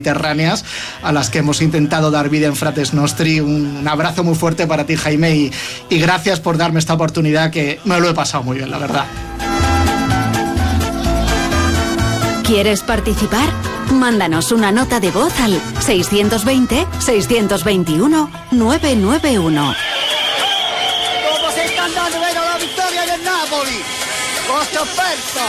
mediterráneas a las que hemos intentado dar vida en Frates Nostri. Un abrazo muy fuerte para ti, Jaime, y gracias por darme esta oportunidad, que me lo he pasado muy bien, la verdad. ¿Quieres participar? Mándanos una nota de voz al 620-621-991. ¿Cómo se está dando la victoria del Napoli? ¡Costa offerta!